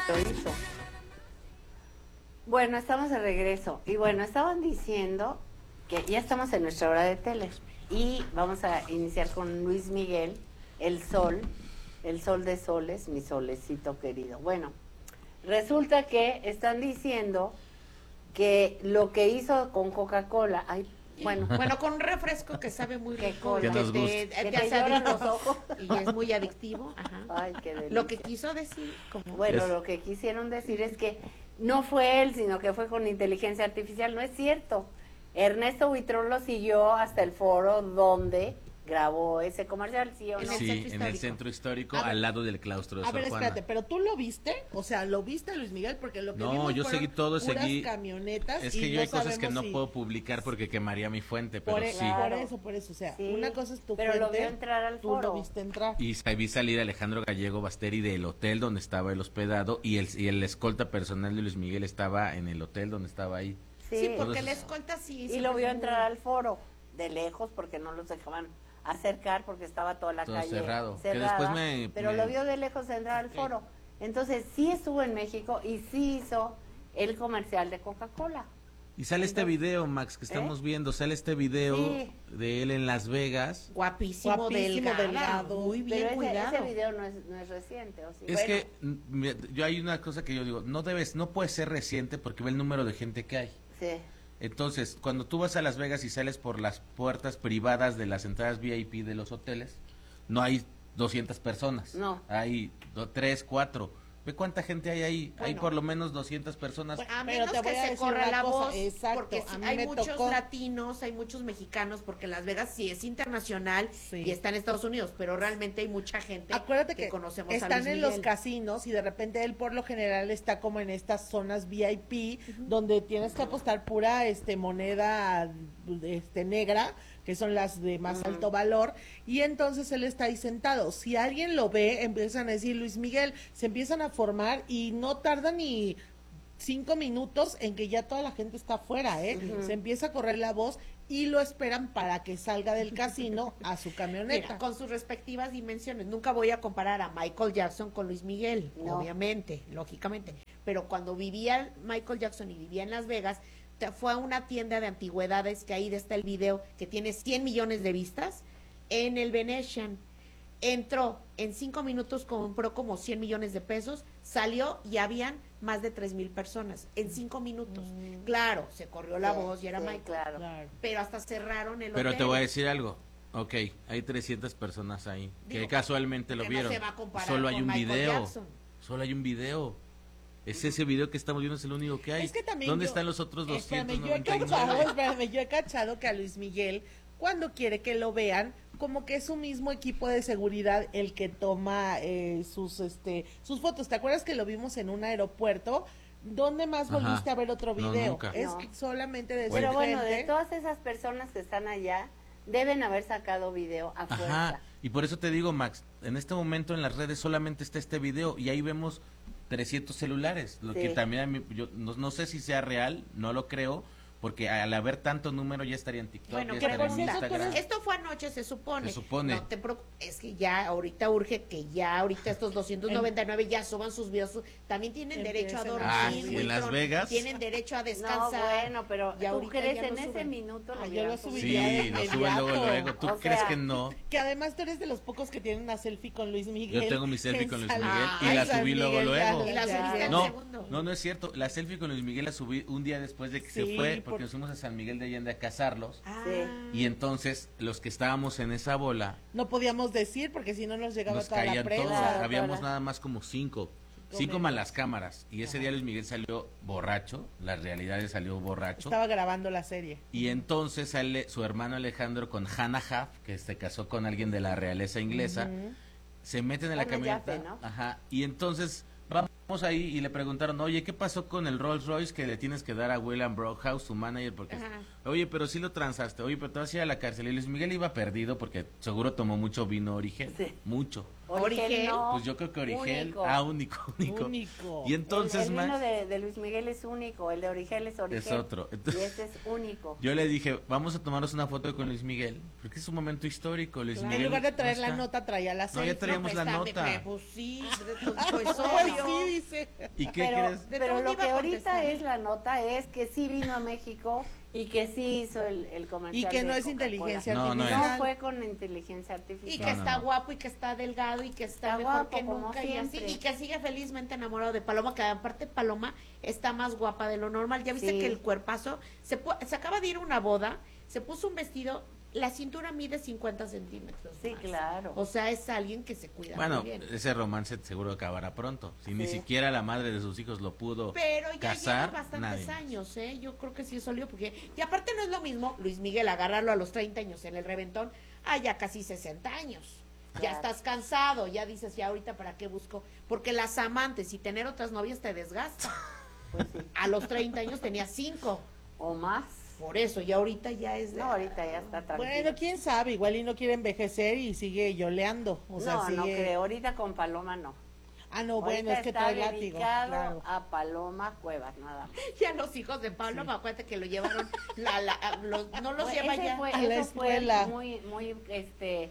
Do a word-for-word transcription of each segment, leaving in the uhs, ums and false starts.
lo hizo. Bueno, estamos de regreso. Y bueno, estaban diciendo que ya estamos en nuestra hora de tele. Y vamos a iniciar con Luis Miguel, El Sol, El Sol de Soles, mi solecito querido. Bueno, resulta que están diciendo que lo que hizo con Coca-Cola, ay, bueno, bueno, con un refresco que sabe muy rico, que, que, nos te, que te, te hace lloran los ojos y es muy adictivo. Ajá. Ay, qué delicia. Lo que quiso decir, como bueno, es... lo que quisieron decir es que no fue él, sino que fue con inteligencia artificial. No es cierto. Ernesto Buitrón lo siguió hasta el foro donde grabó ese comercial, ¿sí o no? Sí, en el centro histórico, ver, al lado del claustro de A Sor ver, Juana. espérate, pero tú lo viste, o sea, lo viste Luis Miguel, porque lo que No, vimos yo seguí todo, puras seguí camionetas. Es que y yo no hay cosas que no si... puedo publicar porque quemaría mi fuente, pero por, sí. claro. Por eso, por eso, o sea, sí, una cosa es tu pero fuente, lo vio entrar al foro. Tú lo viste entrar. Y vi salir a Alejandro Gallego Basteri del hotel donde estaba el hospedado y el, y el escolta personal de Luis Miguel estaba en el hotel donde estaba ahí. Sí, sí porque Entonces, la escolta sí. Y lo vio entrar al foro, de lejos, porque no los dejaban acercar porque estaba toda la todo calle cerrado. cerrada, Que después me, pero me... lo vio de lejos entrar al foro. Entonces sí estuvo en México y sí hizo el comercial de Coca-Cola. Y sale este video, Max, que estamos ¿Eh? viendo, sale este video sí. de él en Las Vegas. Guapísimo, Guapísimo delgado, delgado, muy bien pero ese, cuidado. Ese video no es, no es reciente, ¿o sí? Es bueno. que mira, yo hay una cosa que yo digo, no debes, no puede ser reciente porque ve el número de gente que hay. Sí. Entonces, cuando tú vas a Las Vegas y sales por las puertas privadas de las entradas V I P de los hoteles, no hay doscientas personas. No. Hay tres, cuatro. Ve cuánta gente hay ahí. Bueno, hay por lo menos doscientas personas. Bueno, a menos que se corra la cosa, voz, exacto, porque si hay muchos tocó... latinos, hay muchos mexicanos, porque Las Vegas sí es internacional sí. y está en Estados Unidos, pero realmente hay mucha gente Acuérdate que, que conocemos están a Luis en Miguel. los casinos y de repente él por lo general está como en estas zonas V I P uh-huh. donde tienes que apostar pura este moneda este negra, que son las de más uh-huh. alto valor, y entonces él está ahí sentado. Si alguien lo ve, empiezan a decir Luis Miguel, se empiezan a formar y no tarda ni cinco minutos en que ya toda la gente está afuera, ¿eh? Uh-huh. Se empieza a correr la voz y lo esperan para que salga del casino a su camioneta. Mira, con sus respectivas dimensiones. Nunca voy a comparar a Michael Jackson con Luis Miguel, no. obviamente, lógicamente. Pero cuando vivía Michael Jackson y vivía en Las Vegas, fue a una tienda de antigüedades, que ahí está el video, que tiene cien millones de vistas, en el Venetian. Entró, en cinco minutos compró como cien millones de pesos, salió y habían más de tres mil personas, en cinco minutos. Mm. Claro, se corrió la sí, voz y era sí, Michael, claro. claro. Pero hasta cerraron el Pero hotel. Te voy a decir algo, ok, hay trescientas personas ahí, Digo, que casualmente lo vieron, no solo hay un Michael video, Jackson. solo hay un video. Es ese video que estamos viendo, es el único que hay. Es que también ¿Dónde yo, están los otros doscientos noventa y nueve? Espérame, yo he cachado, espérame, yo he cachado que a Luis Miguel, cuando quiere que lo vean, como que es su mismo equipo de seguridad el que toma eh, sus este sus fotos. ¿Te acuerdas que lo vimos en un aeropuerto? ¿Dónde más volviste Ajá. a ver otro video? No, es no. solamente de Pero bueno, gente. de todas esas personas que están allá, deben haber sacado video a fuerza. Ajá, y por eso te digo, Max, en este momento en las redes solamente está este video y ahí vemos trescientos celulares, lo sí. que también a mí, yo no, no sé si sea real, no lo creo, porque al haber tanto número ya estaría en TikTok, bueno, ya estaría en Instagram. Esto fue anoche, se supone. Se supone. No te preocupes, es que ya ahorita urge que ya ahorita estos doscientos noventa y nueve ya suban sus videos, también tienen Empieza derecho a dormir. Ah, ¿sí, en Las Vegas? Tienen derecho a descansar. No, bueno, pero ya ¿tú crees en ese suben. minuto? Ah, yo lo subiría. Sí, lo suben luego, luego. ¿Tú o crees sea, que no? Que además tú eres de los pocos que tienen una selfie con Luis Miguel. Yo tengo mi selfie con Luis Miguel ah, y la subí Miguel, luego, luego. Y la subiste no, en segundo. No, no es cierto. La selfie con Luis Miguel la subí un día después de que sí, se fue, porque por... nos fuimos a San Miguel de Allende a casarlos. Ah. Y entonces los que estábamos en esa bola no podíamos decir porque si no nos llegaba nos toda la prensa. Todos. Toda Habíamos nada más como cinco, cinco más las cámaras. Y ese Ajá. día Luis Miguel salió borracho, la realidad es salió borracho. Estaba grabando la serie. Y entonces sale su hermano Alejandro con Hannah Huff, que se casó con alguien de la realeza inglesa. Uh-huh. Se meten en la camioneta. ¿No? Ajá. Y entonces vamos ahí y le preguntaron, oye, ¿qué pasó con el Rolls Royce que le tienes que dar a William Brockhouse, tu manager? Porque, Ajá. oye, pero sí lo transaste, oye, pero te vas a ir a la cárcel. Y Luis Miguel iba perdido porque seguro tomó mucho vino origen, sí. mucho. Origel no. Pues yo creo que Origel, único. ah, único, único. Único. Y entonces, el, el vino Max, de, de Luis Miguel es único, el de Origel es Origel. es otro. Entonces, y este es único. yo le dije, vamos a tomarnos una foto con Luis Miguel, porque es un momento histórico. Luis Claro. Miguel En lugar de traer no la está. nota, traía la No, selfie. ya traíamos la está, nota. me- Pues sí, pues Pues obvio. sí, dice. ¿Y qué pero crees? De pero todo lo iba que a ahorita contestar. es la nota es que sí vino a México y que sí hizo el, el comercial. Y que de no es Coca-Cola. inteligencia No, no artificial. No fue con inteligencia Y artificial. que No, no, está no. guapo y que está delgado y que está, Está mejor guapo, que como nunca y así, siempre. y que sigue felizmente enamorado de Paloma, que aparte Paloma está más guapa de lo normal. Ya viste Sí. que el cuerpazo se, pu- se acaba de ir a una boda, se puso un vestido, la cintura mide cincuenta centímetros. Sí, más. claro. O sea, es alguien que se cuida Bueno, muy bien. ese romance seguro acabará pronto. Si ni Sí. siquiera la madre de sus hijos lo pudo Pero ya casar, lleva bastantes nadie más. años, ¿eh? Yo creo que sí es sólido porque... Y aparte no es lo mismo Luis Miguel agarrarlo a los treinta años en el reventón, a ya casi sesenta años. Ya Claro. estás cansado, ya dices, ya ahorita para qué busco. Porque las amantes y tener otras novias te desgasta. Pues sí. A los treinta años tenía cinco. O más. Por eso, y ahorita ya es de... No, ahorita ya está tranquilo. Bueno, quién sabe, igual y no quiere envejecer y sigue yoleando. O sea, no, no sigue- creo. Ahorita con Paloma no. Ah, no, bueno, Ahorita es que está trae látigo. dedicado Claro. a Paloma Cuevas, nada más. Ya los hijos de Pablo, me acuerdo que lo llevaron... La, la- a- los- no los Bueno, lleva ese ya... fue, a la eso fue escuela. muy, muy, este,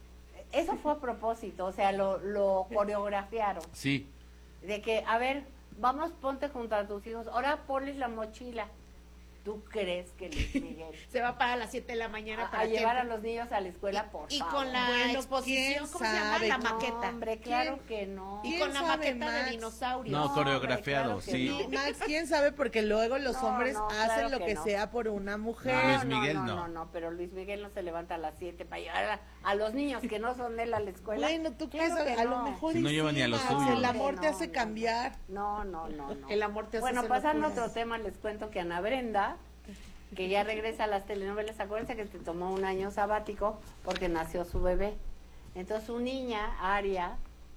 eso fue a propósito, o sea, lo, lo coreografiaron. Sí, De que, a ver, vamos, ponte junto a tus hijos, ahora ponles la mochila. ¿Tú crees que Luis Miguel Se va para las siete de la mañana a, para a que- llevar a los niños a la escuela, por Y favor? con la Bueno, exposición, ¿quién ¿cómo se llama? sabe? La No, maqueta. Hombre, claro ¿Quién? que no. Y ¿Quién con la sabe, maqueta Max? de dinosaurio. No, hombre, coreografiado, claro que sí. no. Max, quién sabe, porque luego los No, hombres no, hacen claro lo que que no. sea por una mujer. No, Luis no, Miguel no, no. no, no, pero Luis Miguel no se levanta a las siete para llevar a, a los niños que no son de él a la escuela. Bueno, tú Claro crees, que a, a lo no. mejor Si no y lleva sí, ni a los Max, suyos. el amor te No, hace no. cambiar. No, no, no, no. El amor te hace Bueno, hacer pasando a locuras. otro tema, les cuento que Ana Brenda, que ya regresa a las telenovelas, acuérdense que se tomó un año sabático porque nació su bebé. Entonces su niña, Aria,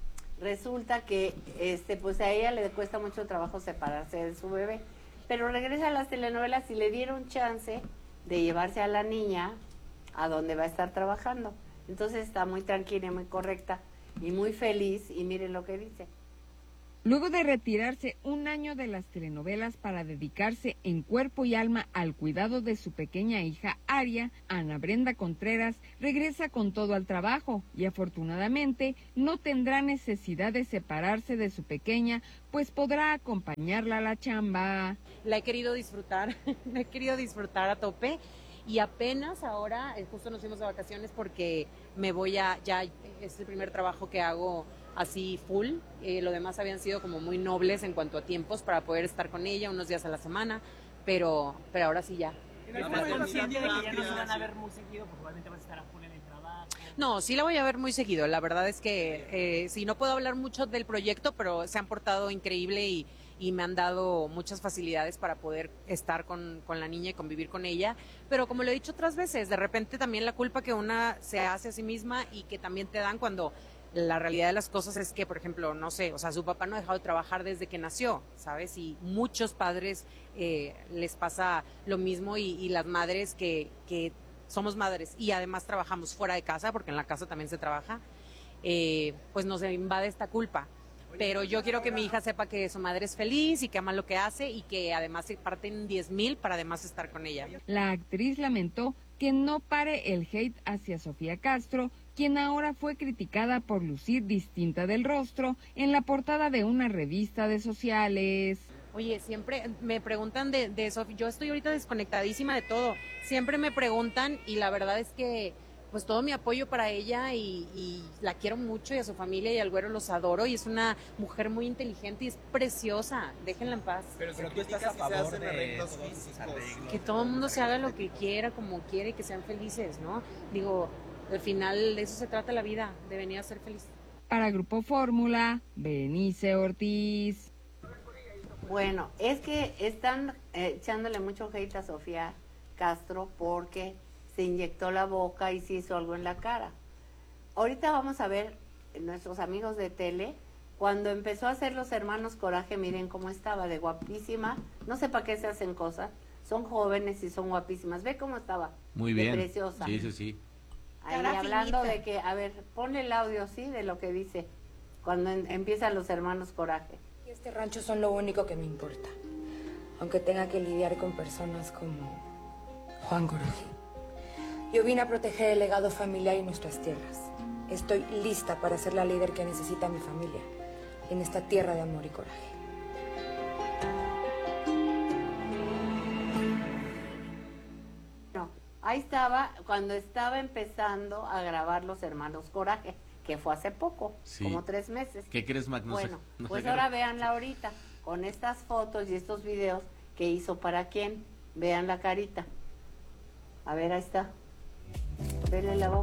resulta que este pues a ella le cuesta mucho trabajo separarse de su bebé, pero regresa a las telenovelas y le dieron chance de llevarse a la niña a donde va a estar trabajando. Entonces está muy tranquila y muy correcta y muy feliz, y miren lo que dice. Luego de retirarse un año de las telenovelas para dedicarse en cuerpo y alma al cuidado de su pequeña hija Aria, Ana Brenda Contreras regresa con todo al trabajo y afortunadamente no tendrá necesidad de separarse de su pequeña, pues podrá acompañarla a la chamba. La he querido disfrutar, la he querido disfrutar a tope y apenas ahora, eh, justo nos fuimos de vacaciones porque me voy a, ya es el primer trabajo que hago así full, eh, lo demás habían sido como muy nobles en cuanto a tiempos para poder estar con ella unos días a la semana, pero, pero ahora sí ya. ¿Estás consciente de que ya no se van a ver muy seguido? Porque probablemente vas a estar a full en el trabajo. No, sí la voy a ver muy seguido, la verdad es que eh, sí, no puedo hablar mucho del proyecto, pero se han portado increíble y, y me han dado muchas facilidades para poder estar con, con la niña y convivir con ella, pero como lo he dicho otras veces, de repente también la culpa que una se hace a sí misma y que también te dan cuando la realidad de las cosas es que, por ejemplo, no sé, o sea, su papá no ha dejado de trabajar desde que nació, ¿sabes? Y muchos padres eh, les pasa lo mismo y, y las madres que, que somos madres y además trabajamos fuera de casa, porque en la casa también se trabaja, eh, pues nos invade esta culpa. Pero yo quiero que mi hija sepa que su madre es feliz y que ama lo que hace y que además se parten diez mil para además estar con ella. La actriz lamentó que no pare el hate hacia Sofía Castro, quien ahora fue criticada por lucir distinta del rostro en la portada de una revista de sociales. Oye, siempre me preguntan de, de eso, yo estoy ahorita desconectadísima de todo, siempre me preguntan y la verdad es que pues todo mi apoyo para ella y, y la quiero mucho y a su familia y al güero los adoro y es una mujer muy inteligente y es preciosa, déjenla en paz. Pero, pero tú estás a favor de arreglos físicos. Que todo el mundo se haga lo que quiera, como quiere y que sean felices, ¿no? Digo, al final de eso se trata la vida, de venir a ser feliz. Para Grupo Fórmula, Berenice Ortiz. Bueno, es que están eh, echándole mucho hate a Sofía Castro porque se inyectó la boca y se hizo algo en la cara. Ahorita vamos a ver nuestros amigos de tele, cuando empezó a hacer Los Hermanos Coraje, miren cómo estaba, de guapísima, no sé para qué se hacen cosas, son jóvenes y son guapísimas, ve cómo estaba. Muy de bien. preciosa. Sí, sí, sí. Ahí Cara hablando finita. de que, a ver, ponle el audio, ¿sí? De lo que dice cuando en- empiezan los hermanos Coraje. Y este rancho son lo único que me importa. Aunque tenga que lidiar con personas como Juan Coraje. Yo vine a proteger el legado familiar y nuestras tierras. Estoy lista para ser la líder que necesita mi familia en esta tierra de amor y coraje. No, ahí estaba cuando estaba empezando a grabar los hermanos Coraje, que fue hace poco, Sí. como tres meses. ¿Qué crees, Mac? No sé- Bueno, no sé pues qué- ahora véanla ahorita, con estas fotos y estos videos que hizo para quién. Vean la carita. A ver, ahí está. Vele la boca.